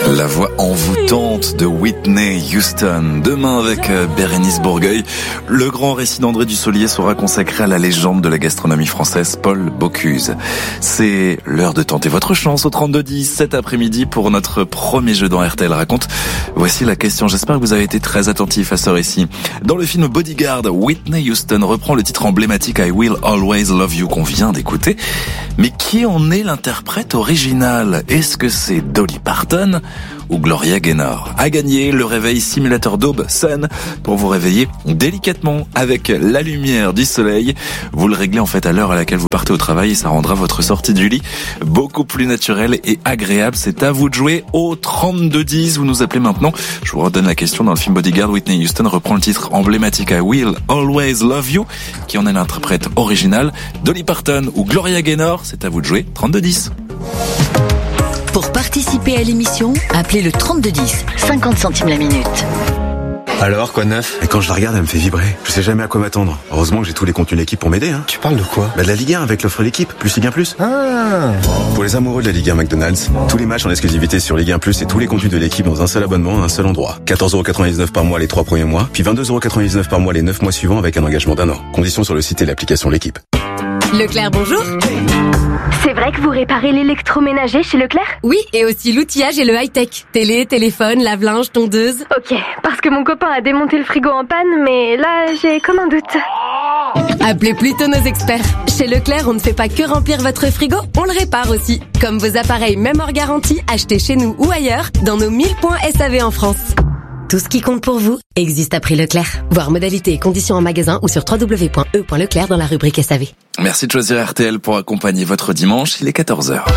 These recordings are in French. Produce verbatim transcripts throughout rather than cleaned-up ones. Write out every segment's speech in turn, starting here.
La voix envoûtante de Whitney Houston. Demain avec Bérénice Bourgueil, le grand récit d'André Dussolier sera consacré à la légende de la gastronomie française, Paul Bocuse. C'est l'heure de tenter votre chance au trente-deux dix cet après-midi pour notre premier jeu dans R T L Raconte. Voici la question, j'espère que vous avez été très attentifs à ce récit. Dans le film Bodyguard, Whitney Houston reprend le titre emblématique I Will Always Love You qu'on vient d'écouter. Mais qui en est l'interprète original? Est-ce que c'est Dolly Parton ou Gloria Gaynor? À gagner le réveil simulateur d'aube Sun pour vous réveiller délicatement avec la lumière du soleil. Vous le réglez en fait à l'heure à laquelle vous partez au travail et ça rendra votre sortie du lit beaucoup plus naturelle et agréable. C'est à vous de jouer au trente-deux dix. Vous nous appelez maintenant. Je vous redonne la question. Dans le film Bodyguard, Whitney Houston reprend le titre emblématique I Will Always Love You. Qui en est l'interprète original? Dolly Parton ou Gloria Gaynor? C'est à vous de jouer. trente-deux dix. Pour participer à l'émission, appelez le trente-deux dix, cinquante centimes la minute. Alors, quoi de neuf? Et quand je la regarde, elle me fait vibrer. Je sais jamais à quoi m'attendre. Heureusement que j'ai tous les contenus de l'équipe pour m'aider, hein. Tu parles de quoi? Bah de la Ligue un avec l'offre l'équipe, plus Ligue un plus. Ah. Pour les amoureux de la Ligue un McDonald's, tous les matchs en exclusivité sur Ligue un plus et tous les contenus de l'équipe dans un seul abonnement à un seul endroit. quatorze euros quatre-vingt-dix-neuf par mois les trois premiers mois, puis vingt-deux euros quatre-vingt-dix-neuf par mois les neuf mois suivants avec un engagement d'un an. Conditions sur le site et l'application L'équipe. Leclerc, bonjour. C'est vrai que vous réparez l'électroménager chez Leclerc? Oui, et aussi l'outillage et le high-tech. Télé, téléphone, lave-linge, tondeuse. Ok, parce que mon copain a démonté le frigo en panne, mais là, j'ai comme un doute. Appelez plutôt nos experts. Chez Leclerc, on ne fait pas que remplir votre frigo, on le répare aussi. Comme vos appareils même hors garantie, achetés chez nous ou ailleurs, dans nos mille points S A V en France. Tout ce qui compte pour vous existe à prix Leclerc. Voir modalités et conditions en magasin ou sur w w w point e point leclerc dans la rubrique S A V. Merci de choisir R T L pour accompagner votre dimanche. Il est quatorze heures.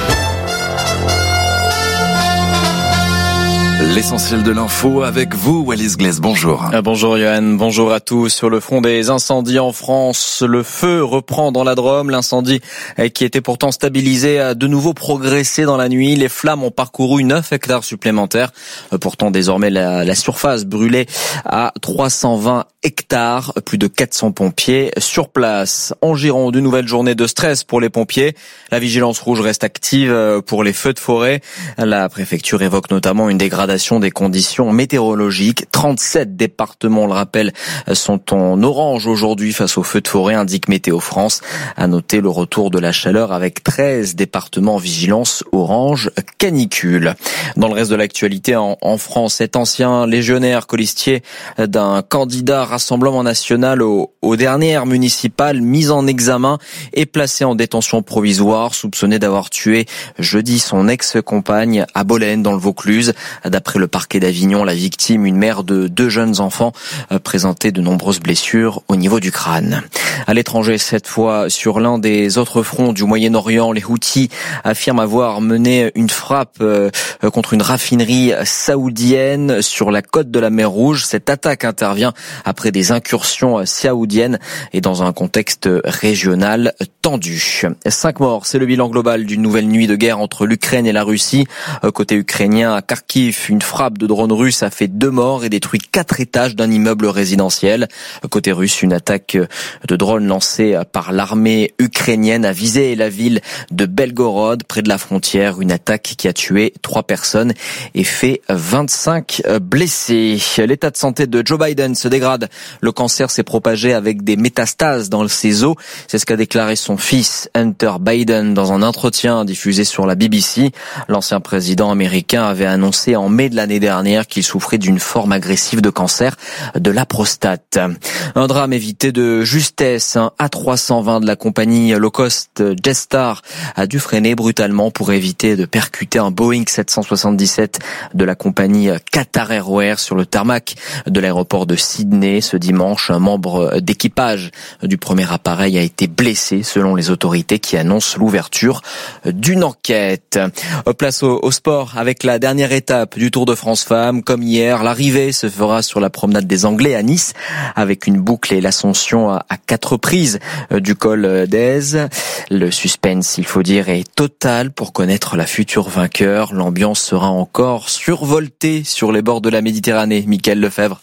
L'essentiel de l'info avec vous, Wallis Glaise. Bonjour. Bonjour Johan, bonjour à tous. Sur le front des incendies en France, le feu reprend dans la Drôme. L'incendie qui était pourtant stabilisé a de nouveau progressé dans la nuit. Les flammes ont parcouru neuf hectares supplémentaires. Pourtant, désormais, la, la surface brûlée à trois cent vingt hectares. Plus de quatre cents pompiers sur place. En Gironde, une nouvelle journée de stress pour les pompiers. La vigilance rouge reste active pour les feux de forêt. La préfecture évoque notamment une dégradation des conditions météorologiques. trente-sept départements, on le rappelle, sont en orange aujourd'hui face aux feux de forêt, indique Météo France. À noter le retour de la chaleur avec treize départements en vigilance orange canicule. Dans le reste de l'actualité en, en France, cet ancien légionnaire colistier d'un candidat Rassemblement National aux, aux dernières municipales mis en examen et placé en détention provisoire, soupçonné d'avoir tué jeudi son ex-compagne à Bolène dans le Vaucluse. D'après le parquet d'Avignon, la victime, une mère de deux jeunes enfants, présentait de nombreuses blessures au niveau du crâne. À l'étranger, cette fois sur l'un des autres fronts du Moyen-Orient, les Houthis affirment avoir mené une frappe contre une raffinerie saoudienne sur la côte de la mer Rouge. Cette attaque intervient après des incursions saoudiennes et dans un contexte régional tendu. Cinq morts, c'est le bilan global d'une nouvelle nuit de guerre entre l'Ukraine et la Russie. Côté ukrainien, à Kharkiv, une frappe de drone russe a fait deux morts et détruit quatre étages d'un immeuble résidentiel. Côté russe, une attaque de drone lancée par l'armée ukrainienne a visé la ville de Belgorod, près de la frontière. Une attaque qui a tué trois personnes et fait vingt-cinq blessés. L'état de santé de Joe Biden se dégrade. Le cancer s'est propagé avec des métastases dans ses os. C'est ce qu'a déclaré son fils Hunter Biden dans un entretien diffusé sur la B B C. L'ancien président américain avait annoncé en mai de l'année dernière qu'il souffrait d'une forme agressive de cancer de la prostate. Un drame évité de justesse. Un A trois cent vingt de la compagnie low cost Jetstar a dû freiner brutalement pour éviter de percuter un Boeing sept cent soixante-dix-sept de la compagnie Qatar Airways sur le tarmac de l'aéroport de Sydney. Ce dimanche, un membre d'équipage du premier appareil a été blessé selon les autorités qui annoncent l'ouverture d'une enquête. Place au, au sport avec la dernière étape du Tour de France Femmes. Comme hier, l'arrivée se fera sur la promenade des Anglais à Nice avec une boucle et l'ascension à, à quatre reprises du col d'Èze. Le suspense, il faut dire, est total pour connaître la future vainqueur. L'ambiance sera encore survoltée sur les bords de la Méditerranée. Mickaël Lefebvre.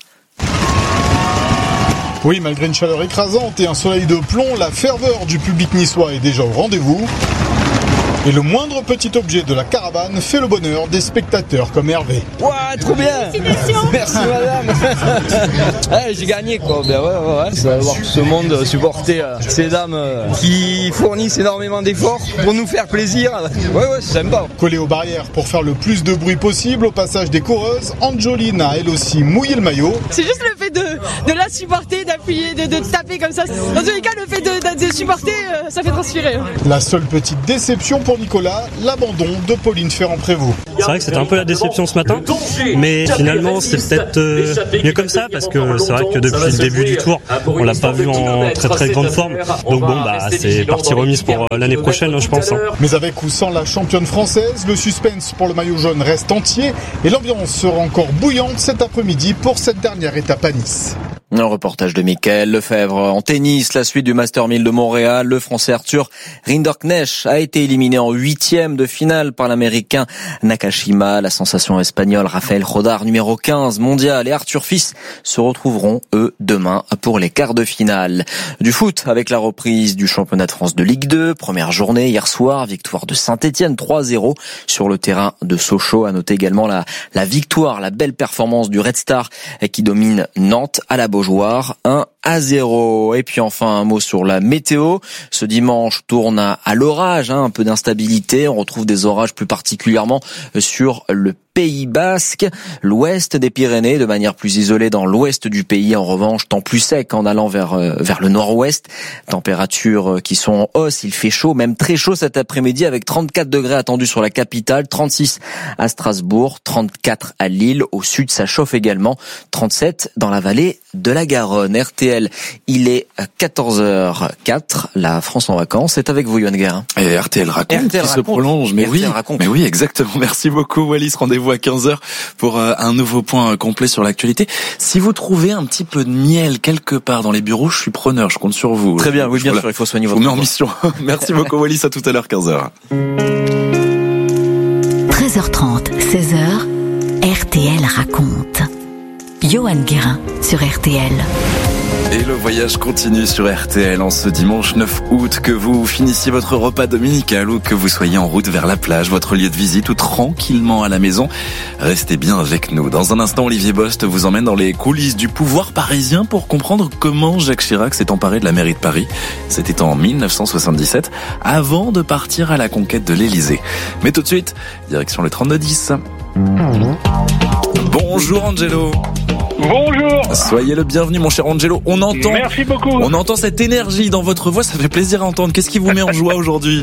Oui, malgré une chaleur écrasante et un soleil de plomb, la ferveur du public niçois est déjà au rendez-vous. Et le moindre petit objet de la caravane fait le bonheur des spectateurs comme Hervé. Ouais, trop bien. Merci madame. Ouais, j'ai gagné quoi. Ben ouais, ouais, ouais. Ça va voir tout ce monde supporter euh, ces dames euh, qui fournissent énormément d'efforts pour nous faire plaisir. Ouais, ouais, c'est sympa. Collée aux barrières pour faire le plus de bruit possible au passage des coureuses, Angeline a elle aussi mouillé le maillot. C'est juste le fait de, de la supporter, d'appuyer, de, de taper comme ça. Dans tous les cas, le fait de, de, de supporter, euh, ça fait transpirer. La seule petite déception pour Nicolas, l'abandon de Pauline Ferrand-Prévôt. C'est vrai que c'était un peu la déception ce matin, mais finalement c'est peut-être euh, mieux comme ça, parce que c'est vrai que depuis le début du tour, on l'a pas vu en très très grande forme. Donc bon, bah c'est partie remise pour euh, l'année prochaine, je pense. Hein. Mais avec ou sans la championne française, le suspense pour le maillot jaune reste entier et l'ambiance sera encore bouillante cet après-midi pour cette dernière étape à Nice. Un reportage de Mickaël Lefebvre. En tennis, la suite du Master mille de Montréal. Le Français Arthur Rinderknecht a été éliminé en huitième de finale par l'Américain Nakashima. La sensation espagnole Rafael Jodar, numéro quinze mondial, et Arthur Fils se retrouveront, eux, demain pour les quarts de finale. Du foot avec la reprise du championnat de France de Ligue deux. Première journée hier soir, victoire de Saint-Etienne trois zéro sur le terrain de Sochaux. À noter également la, la victoire, la belle performance du Red Star qui domine Nantes à la Beaujoire, un à zéro. Et puis enfin un mot sur la météo. Ce dimanche tourne à, à l'orage, hein, un peu d'instabilité. On retrouve des orages plus particulièrement sur le Pays Basque, l'ouest des Pyrénées, de manière plus isolée dans l'ouest du pays. En revanche, temps plus sec en allant vers euh, vers le nord-ouest. Températures qui sont en hausse. Il fait chaud, même très chaud cet après-midi, avec trente-quatre degrés attendus sur la capitale, trente-six à Strasbourg, trente-quatre à Lille. Au sud, ça chauffe également. trente-sept dans la vallée de la Garonne. R T L, il est quatorze heures quatre. La France en vacances est avec vous, Yoann Guérin. Et R T L raconte, R T L qui raconte. se prolonge. Mais R T L oui, raconte. Mais oui, exactement. Merci beaucoup, Wallis. Rendez-vous à quinze heures pour un nouveau point complet sur l'actualité. Si vous trouvez un petit peu de miel quelque part dans les bureaux, je suis preneur, je compte sur vous. Très bien, oui, bien sûr, il faut soigner votre vous met en mission. Merci beaucoup, Wallis, à tout à l'heure, quinze heures. treize heures trente, seize heures, R T L raconte. Yoann Guérin sur R T L. Et le voyage continue sur R T L en ce dimanche neuf août, que vous finissiez votre repas dominical ou que vous soyez en route vers la plage, votre lieu de visite ou tranquillement à la maison. Restez bien avec nous. Dans un instant, Olivier Bost vous emmène dans les coulisses du pouvoir parisien pour comprendre comment Jacques Chirac s'est emparé de la mairie de Paris. C'était en mille neuf cent soixante-dix-sept, avant de partir à la conquête de l'Élysée. Mais tout de suite, direction le trente-deux dix. Bonjour Angelo. Bonjour. Soyez le bienvenu mon cher Angelo. On entend Merci beaucoup. On entend cette énergie dans votre voix, ça fait plaisir à entendre. Qu'est-ce qui vous met en joie aujourd'hui?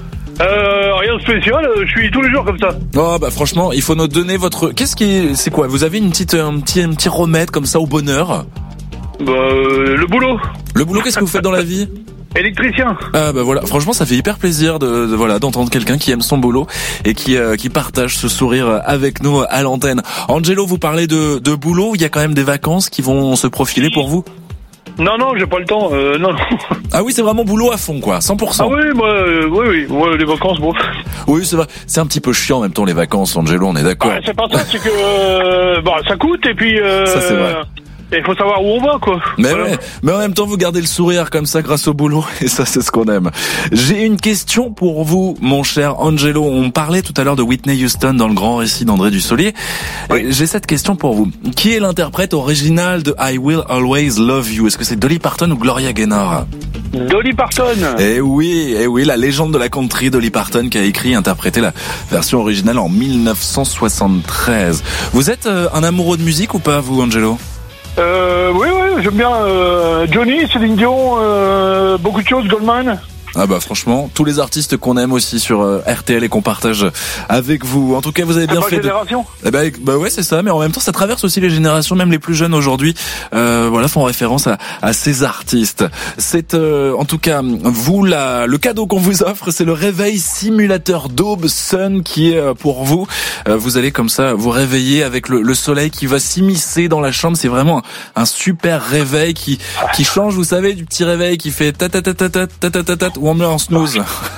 Euh, rien de spécial, je suis tous les jours comme ça. Oh bah franchement, il faut nous donner votre qu'est-ce qui c'est quoi? Vous avez une petite un petit un petit remède comme ça au bonheur? Bah euh, le boulot. Le boulot, qu'est-ce que vous faites dans la vie? Électricien. Ah bah voilà, franchement ça fait hyper plaisir de, de voilà d'entendre quelqu'un qui aime son boulot et qui euh, qui partage ce sourire avec nous à l'antenne. Angelo, vous parlez de de boulot, il y a quand même des vacances qui vont se profiler pour vous? Non non, j'ai pas le temps. Euh, non. Ah oui, c'est vraiment boulot à fond quoi, cent pour cent. Ah oui, moi euh, oui oui, moi les vacances bon. Oui, c'est vrai, c'est un petit peu chiant en même temps les vacances, Angelo, on est d'accord. Ah, c'est pas ça, c'est que euh, bon, ça coûte et puis euh, ça c'est vrai. Il faut savoir où on va, quoi. Mais voilà. Ouais, mais en même temps, vous gardez le sourire comme ça grâce au boulot, et ça, c'est ce qu'on aime. J'ai une question pour vous, mon cher Angelo. On parlait tout à l'heure de Whitney Houston dans le grand récit d'André Dussolier. Oui. J'ai cette question pour vous. Qui est l'interprète original de I Will Always Love You? Est-ce que c'est Dolly Parton ou Gloria Gaynor? Dolly Parton. Eh oui, eh oui, la légende de la country, Dolly Parton, qui a écrit et interprété la version originale en mille neuf cent soixante-treize. Vous êtes euh, un amoureux de musique ou pas, vous, Angelo? Euh, oui, oui, j'aime bien euh, Johnny, Céline Dion, euh, beaucoup de choses, Goldman. Ah bah franchement, tous les artistes qu'on aime aussi sur euh, R T L et qu'on partage avec vous. En tout cas, vous avez bien fait. Génération. De... Eh bah, bah ouais, c'est ça. Mais en même temps, ça traverse aussi les générations, même les plus jeunes aujourd'hui. Euh, voilà, font référence à, à ces artistes. C'est euh, en tout cas, vous la, le cadeau qu'on vous offre, c'est le réveil simulateur d'aube Sun qui est pour vous. Euh, vous allez comme ça vous réveiller avec le, le soleil qui va s'immiscer dans la chambre. C'est vraiment un, un super réveil qui qui change. Vous savez, du petit réveil qui fait ta ta ta ta ta ta ta ta ta. Ou on met en snooze.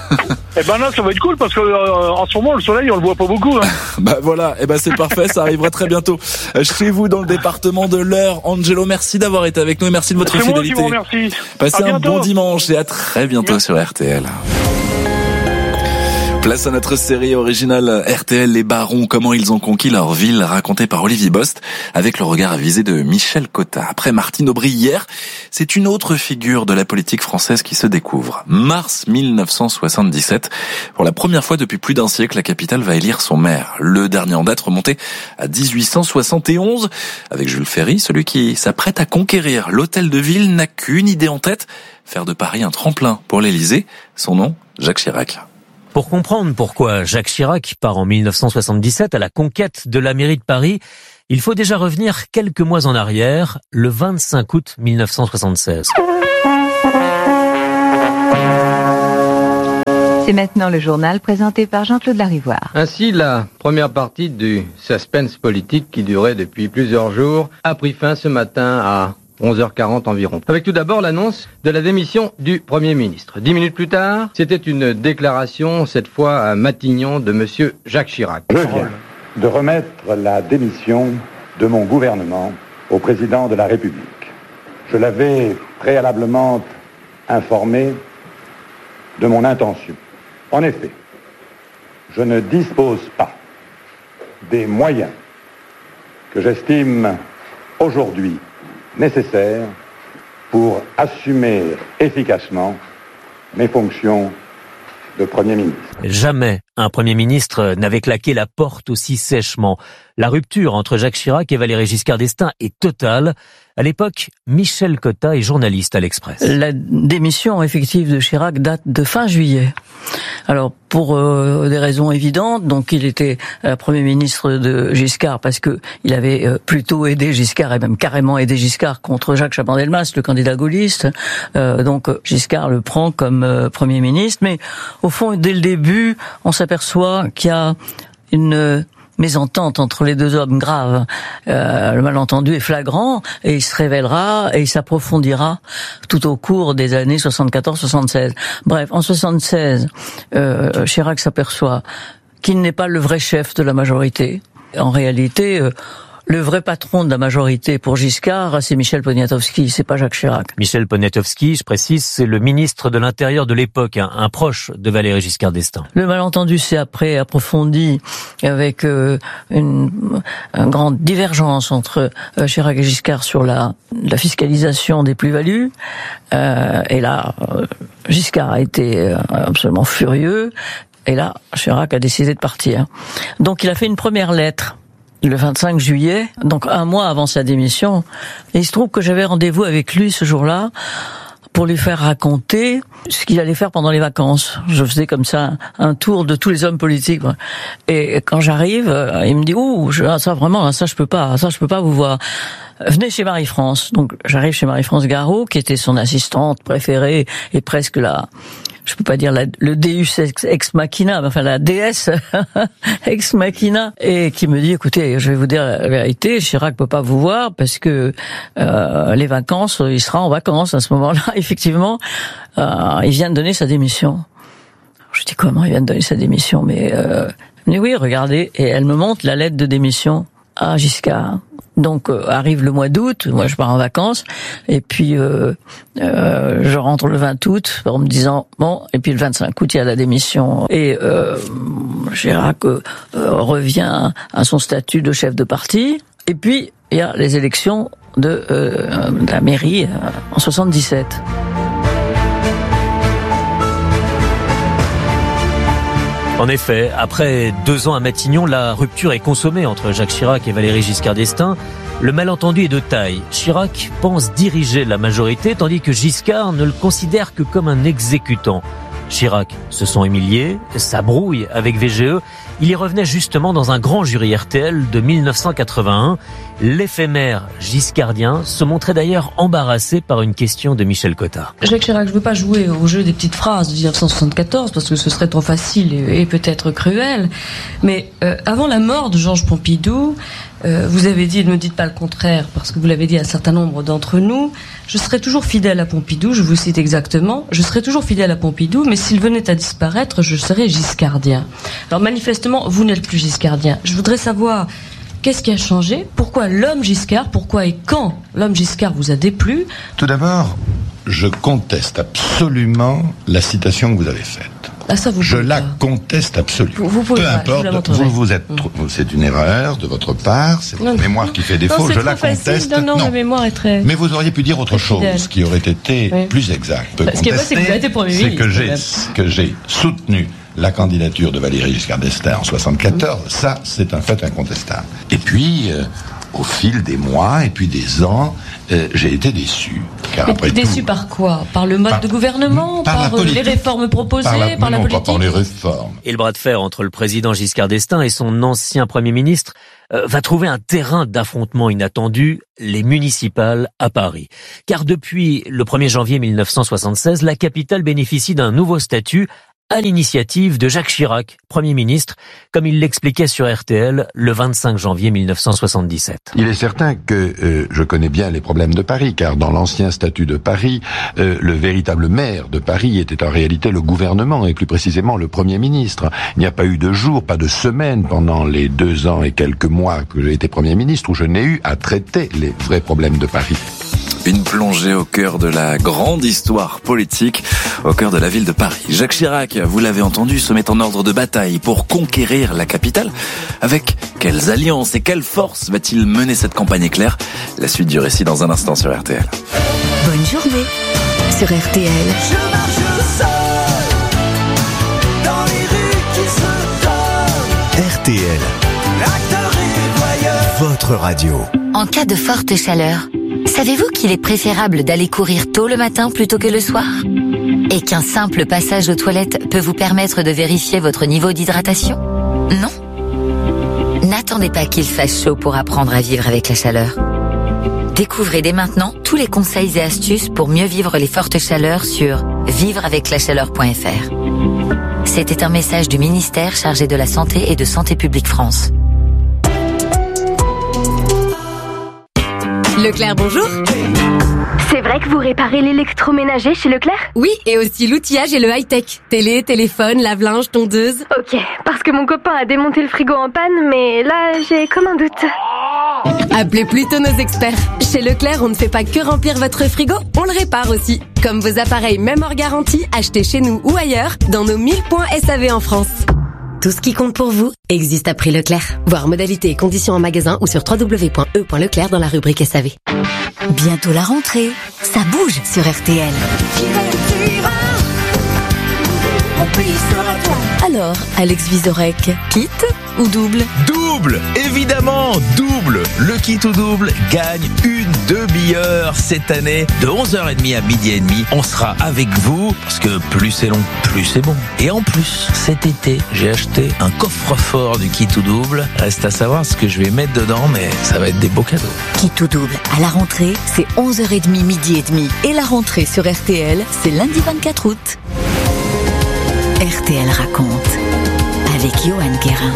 Eh ben là, ça va être cool parce que euh, en ce moment, le soleil, on le voit pas beaucoup. Hein. Bah voilà, et eh ben c'est parfait, ça arrivera très bientôt chez vous dans le département de l'Eure. Angelo, merci d'avoir été avec nous et merci de votre c'est fidélité. C'est moi qui vous remercie. Passez un bon dimanche et à très bientôt merci. Sur R T L. Place à notre série originale R T L Les Barons, comment ils ont conquis leur ville, racontée par Olivier Bost, avec le regard avisé de Michel Cotta. Après Martine Aubry hier, c'est une autre figure de la politique française qui se découvre. Mars mille neuf cent soixante-dix-sept, pour la première fois depuis plus d'un siècle, la capitale va élire son maire. Le dernier en date remonté à dix-huit cent soixante et onze, avec Jules Ferry, celui qui s'apprête à conquérir l'hôtel de ville, n'a qu'une idée en tête, faire de Paris un tremplin pour l'Élysée. Son nom, Jacques Chirac. Pour comprendre pourquoi Jacques Chirac part en mille neuf cent soixante-dix-sept à la conquête de la mairie de Paris, il faut déjà revenir quelques mois en arrière, le vingt-cinq août mille neuf cent soixante-seize. C'est maintenant le journal présenté par Jean-Claude Larivoire. Ainsi, la première partie du suspense politique qui durait depuis plusieurs jours a pris fin ce matin à onze heures quarante environ. Avec tout d'abord l'annonce de la démission du Premier ministre. Dix minutes plus tard, c'était une déclaration, cette fois à Matignon, de monsieur Jacques Chirac. Je viens de remettre la démission de mon gouvernement au président de la République. Je l'avais préalablement informé de mon intention. En effet, je ne dispose pas des moyens que j'estime aujourd'hui nécessaires pour assumer efficacement mes fonctions de Premier ministre. Jamais un Premier ministre n'avait claqué la porte aussi sèchement. La rupture entre Jacques Chirac et Valéry Giscard d'Estaing est totale. À l'époque, Michel Cotta est journaliste à l'Express. La démission effective de Chirac date de fin juillet. Alors, pour euh, des raisons évidentes, donc il était euh, Premier ministre de Giscard parce que il avait euh, plutôt aidé Giscard et même carrément aidé Giscard contre Jacques Chaban-Delmas, le candidat gaulliste. Euh, donc Giscard le prend comme euh, Premier ministre, mais au fond, dès le début, on s'aperçoit qu'il y a une mésentente entre les deux hommes grave. Euh, le malentendu est flagrant et il se révélera et il s'approfondira tout au cours des années soixante-quatorze soixante-seize. Bref, en soixante-seize, euh, Chirac s'aperçoit qu'il n'est pas le vrai chef de la majorité. En réalité, euh, le vrai patron de la majorité pour Giscard, c'est Michel Poniatowski, c'est pas Jacques Chirac. Michel Poniatowski, je précise, c'est le ministre de l'Intérieur de l'époque, un, un proche de Valéry Giscard d'Estaing. Le malentendu s'est après approfondi avec euh, une, une grande divergence entre euh, Chirac et Giscard sur la, la fiscalisation des plus-values. Euh, et là, euh, Giscard a été euh, absolument furieux. Et là, Chirac a décidé de partir. Donc il a fait une première lettre le vingt-cinq juillet, donc un mois avant sa démission. Et il se trouve que j'avais rendez-vous avec lui ce jour-là pour lui faire raconter ce qu'il allait faire pendant les vacances. Je faisais comme ça un tour de tous les hommes politiques. Et quand j'arrive, il me dit « Ouh, ça vraiment, ça je peux pas, ça je peux pas vous voir. Venez chez Marie-France. » Donc j'arrive chez Marie-France Garot, qui était son assistante préférée et presque la... je peux pas dire la, le Deus ex, ex machina, mais enfin la déesse ex machina, et qui me dit, écoutez, je vais vous dire la vérité, Chirac peut pas vous voir parce que euh, les vacances, il sera en vacances à ce moment-là. Effectivement, euh, il vient de donner sa démission. Je dis, comment il vient de donner sa démission? Mais, euh, mais oui, regardez, et elle me montre la lettre de démission à Giscard. Donc euh, arrive le mois d'août, moi je pars en vacances, et puis euh, euh, je rentre le vingt août en me disant bon, et puis le vingt-cinq août il y a la démission, et euh, Chirac euh, revient à son statut de chef de parti, et puis il y a les élections de, euh, de la mairie euh, en soixante-dix-sept. En effet, après deux ans à Matignon, la rupture est consommée entre Jacques Chirac et Valéry Giscard d'Estaing. Le malentendu est de taille. Chirac pense diriger la majorité, tandis que Giscard ne le considère que comme un exécutant. Chirac se sent humilié, s'abrouille avec V G E. Il y revenait justement dans un grand jury R T L de mille neuf cent quatre-vingt-un. L'éphémère giscardien se montrait d'ailleurs embarrassé par une question de Michel Cotta. Jacques Chirac, je ne veux pas jouer au jeu des petites phrases de dix-neuf cent soixante-quatorze parce que ce serait trop facile et, et peut-être cruel. Mais euh, avant la mort de Georges Pompidou, euh, vous avez dit, ne me dites pas le contraire, parce que vous l'avez dit à un certain nombre d'entre nous, je serai toujours fidèle à Pompidou, je vous cite exactement, je serai toujours fidèle à Pompidou, mais s'il venait à disparaître, je serais giscardien. Alors manifestement, vous n'êtes plus giscardien. Je voudrais savoir, qu'est-ce qui a changé? Pourquoi l'homme Giscard? Pourquoi et quand l'homme Giscard vous a déplu? Tout d'abord, je conteste absolument la citation que vous avez faite. Ah, ça vous Je la pas. conteste absolument. Vous, vous pouvez Peu pas, importe, je vous, vous, vous êtes, trop, c'est une erreur de votre part, c'est votre non, mémoire qui fait défaut, non, je la facile. conteste. Non, non, non, la mémoire est très... Mais vous auriez pu dire autre chose fidèle. qui aurait été oui. plus exact. Ce qui est vrai, c'est que vous avez été Premier c'est ministre. que j'ai, que j'ai soutenu la candidature de Valéry Giscard d'Estaing en soixante-quatorze, mmh. ça, c'est un fait incontestable. Et puis, euh, au fil des mois et puis des ans, euh, j'ai été déçu. Car après déçu tout, par quoi? Par le mode par, de gouvernement? Par, par les réformes proposées? Par la, par la non, politique? pas par les réformes. Et le bras de fer entre le président Giscard d'Estaing et son ancien Premier ministre euh, va trouver un terrain d'affrontement inattendu, les municipales à Paris. Car depuis le premier janvier mille neuf cent soixante-seize, la capitale bénéficie d'un nouveau statut à l'initiative de Jacques Chirac, Premier ministre, comme il l'expliquait sur R T L le vingt-cinq janvier mille neuf cent soixante-dix-sept. Il est certain que euh, je connais bien les problèmes de Paris, car dans l'ancien statut de Paris, euh, le véritable maire de Paris était en réalité le gouvernement, et plus précisément le Premier ministre. Il n'y a pas eu de jour, pas de semaine pendant les deux ans et quelques mois que j'ai été Premier ministre où je n'ai eu à traiter les vrais problèmes de Paris. Une plongée au cœur de la grande histoire politique, au cœur de la ville de Paris. Jacques Chirac, vous l'avez entendu, se met en ordre de bataille pour conquérir la capitale. Avec quelles alliances et quelles forces va-t-il mener cette campagne éclair? La suite du récit dans un instant sur R T L. Bonne journée sur R T L. Je marche seul dans les rues qui se donnent. R T L. Acteur et voyeur. Votre radio. En cas de forte chaleur, savez-vous qu'il est préférable d'aller courir tôt le matin plutôt que le soir? Et qu'un simple passage aux toilettes peut vous permettre de vérifier votre niveau d'hydratation? Non? N'attendez pas qu'il fasse chaud pour apprendre à vivre avec la chaleur. Découvrez dès maintenant tous les conseils et astuces pour mieux vivre les fortes chaleurs sur vivre avec la chaleur point f r. C'était un message du ministère chargé de la Santé et de Santé publique France. Leclerc, bonjour. C'est vrai que vous réparez l'électroménager chez Leclerc? Oui, et aussi l'outillage et le high-tech. Télé, téléphone, lave-linge, tondeuse. Ok, parce que mon copain a démonté le frigo en panne, mais là, j'ai comme un doute. Appelez plutôt nos experts. Chez Leclerc, on ne fait pas que remplir votre frigo, on le répare aussi. Comme vos appareils même hors garantie, achetés chez nous ou ailleurs, dans nos mille points S A V en France. Tout ce qui compte pour vous existe à prix Leclerc. Voir modalités et conditions en magasin ou sur w w w point e point leclerc dans la rubrique S A V. Bientôt la rentrée, ça bouge sur R T L. Alors, Alex Vizorek, kit ou double? Double, évidemment, double. Le kit ou double gagne une demi-heure cette année. De onze heures trente à midi et demi, on sera avec vous parce que plus c'est long, plus c'est bon. Et en plus, cet été, j'ai acheté un coffre-fort du kit ou double. Reste à savoir ce que je vais mettre dedans, mais ça va être des beaux cadeaux. Kit ou double, à la rentrée, c'est onze heures trente, midi et demi. Et la rentrée sur R T L, c'est lundi vingt-quatre août. R T L raconte avec Johan Guérin.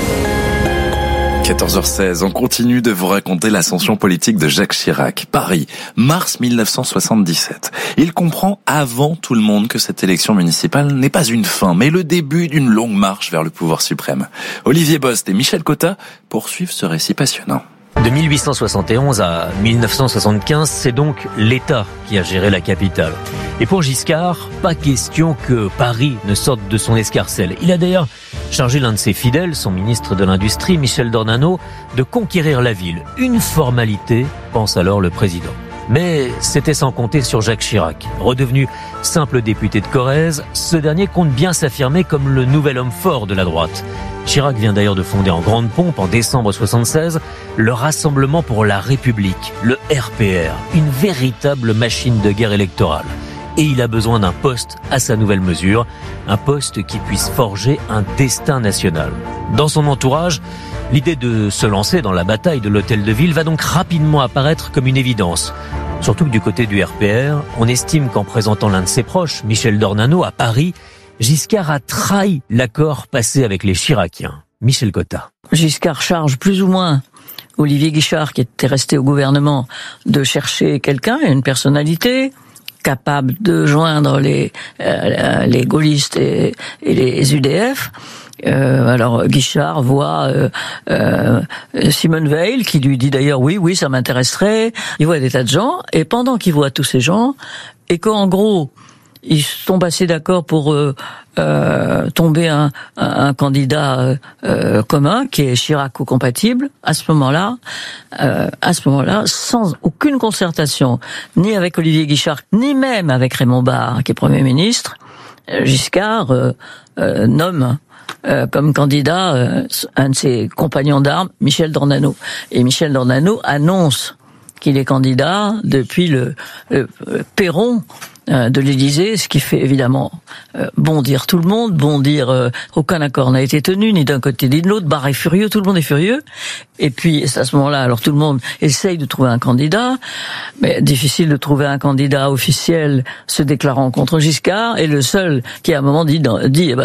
quatorze heures seize, on continue de vous raconter l'ascension politique de Jacques Chirac. Paris, mars mille neuf cent soixante-dix-sept. Il comprend avant tout le monde que cette élection municipale n'est pas une fin, mais le début d'une longue marche vers le pouvoir suprême. Olivier Bost et Michel Cotta poursuivent ce récit passionnant. De mille huit cent soixante et onze à mille neuf cent soixante-quinze, c'est donc l'État qui a géré la capitale. Et pour Giscard, pas question que Paris ne sorte de son escarcelle. Il a d'ailleurs chargé l'un de ses fidèles, son ministre de l'Industrie, Michel Dornano, de conquérir la ville. Une formalité, pense alors le président. Mais c'était sans compter sur Jacques Chirac. Redevenu simple député de Corrèze, ce dernier compte bien s'affirmer comme le nouvel homme fort de la droite. Chirac vient d'ailleurs de fonder en grande pompe, en décembre soixante-seize, le Rassemblement pour la République, le R P R, une véritable machine de guerre électorale. Et il a besoin d'un poste à sa nouvelle mesure, un poste qui puisse forger un destin national. Dans son entourage, l'idée de se lancer dans la bataille de l'hôtel de ville va donc rapidement apparaître comme une évidence. Surtout que du côté du R P R, on estime qu'en présentant l'un de ses proches, Michel Dornano, à Paris, Giscard a trahi l'accord passé avec les Chiraciens. Michel Cotta. Giscard charge plus ou moins Olivier Guichard, qui était resté au gouvernement, de chercher quelqu'un, une personnalité capable de joindre les euh, les gaullistes et, et les U D F. Euh, alors Guichard voit euh, euh, Simone Veil, qui lui dit d'ailleurs oui, oui, ça m'intéresserait. Il voit des tas de gens, et pendant qu'il voit tous ces gens, et qu'en gros ils sont assez d'accord pour euh, euh, tomber un, un, un candidat euh, euh, commun qui est Chirac-compatible. À ce moment-là, euh, à ce moment-là, sans aucune concertation, ni avec Olivier Guichard, ni même avec Raymond Barre, qui est Premier ministre, Giscard euh, euh, nomme Euh, comme candidat euh, un de ses compagnons d'armes, Michel Dornano. Et Michel Dornano annonce qu'il est candidat depuis le, le, le perron euh, de l'Élysée, ce qui fait évidemment euh, bondir tout le monde, bondir euh, aucun accord n'a été tenu, ni d'un côté ni de l'autre, Barre est furieux, tout le monde est furieux. Et puis, c'est à ce moment-là, alors tout le monde essaye de trouver un candidat, mais difficile de trouver un candidat officiel se déclarant contre Giscard, et le seul qui à un moment dit, dit eh ben,